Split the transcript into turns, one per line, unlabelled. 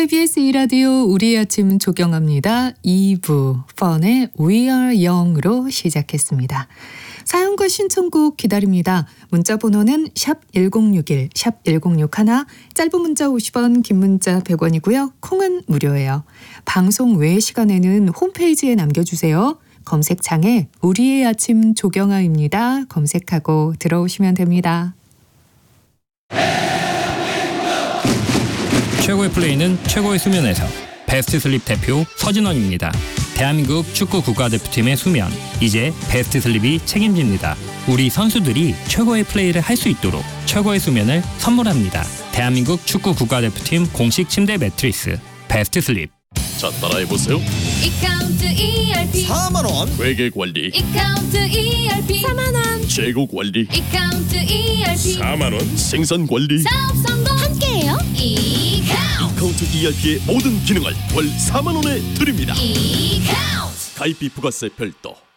KBS 2라디오 우리의 아침 조경합니다. 2부 펀의 We Are Young으로 시작했습니다. 사연과 신청곡 기다립니다. 문자 번호는 샵 1061, 샵 1061, 짧은 문자 50원, 긴 문자 100원이고요. 콩은 무료예요. 방송 외 시간에는 홈페이지에 남겨주세요. 검색창에 우리의 아침 조경아입니다. 검색하고 들어오시면 됩니다.
최고의 플레이는 최고의 수면에서. 베스트 슬립 대표 서진원입니다. 대한민국 축구 국가대표팀의 수면, 이제 베스트 슬립이 책임집니다. 우리 선수들이 최고의 플레이를 할 수 있도록 최고의 수면을 선물합니다. 대한민국 축구 국가대표팀 공식 침대 매트리스 베스트 슬립.
자, 따라해보세요.
이카운트 ERP
4만원 회계관리,
이카운트 ERP 4만원
재고관리,
이카운트 ERP
4만원 생산관리.
사업 성공 함께해요.
이카운트 ERP의 모든 기능을 월 4만원에 드립니다.
이카운트
가입비 부가세 별도.